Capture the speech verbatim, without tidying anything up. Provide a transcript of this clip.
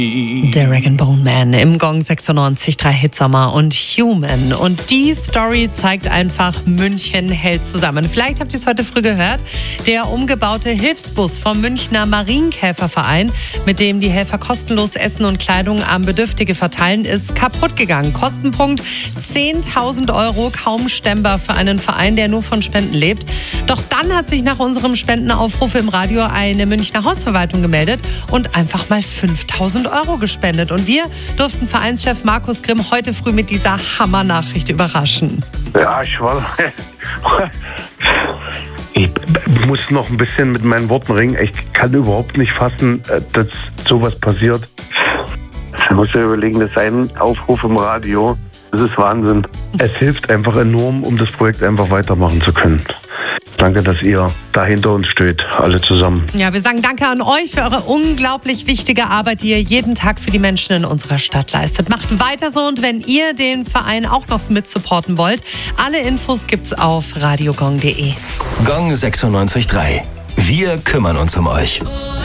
Der Rag and Bone Man im Gong sechsundneunzig Komma drei Hitsommer und Human. Und die Story zeigt einfach, München hält zusammen. Vielleicht habt ihr es heute früh gehört. Der umgebaute Hilfsbus vom Münchner Marienkäferverein, mit dem die Helfer kostenlos Essen und Kleidung an Bedürftige verteilen, ist kaputt gegangen. Kostenpunkt zehntausend Euro, kaum stemmbar für einen Verein, der nur von Spenden lebt. Doch dann hat sich nach unserem Spendenaufruf im Radio eine Münchner Hausverwaltung gemeldet und einfach mal fünftausend Euro gespendet. Und wir durften Vereinschef Markus Grimm heute früh mit dieser Hammer-Nachricht überraschen. Ja, ich war... Ich muss noch ein bisschen mit meinen Worten ringen. Ich kann überhaupt nicht fassen, dass sowas passiert. Ich muss mir überlegen, das ist ein Aufruf im Radio. Das ist Wahnsinn. Es hilft einfach enorm, um das Projekt einfach weitermachen zu können. Danke, dass ihr da hinter uns steht, alle zusammen. Ja, wir sagen danke an euch für eure unglaublich wichtige Arbeit, die ihr jeden Tag für die Menschen in unserer Stadt leistet. Macht weiter so, und wenn ihr den Verein auch noch mit supporten wollt, alle Infos gibt's auf radiogong punkt de. Gong sechsundneunzig Komma drei. Wir kümmern uns um euch.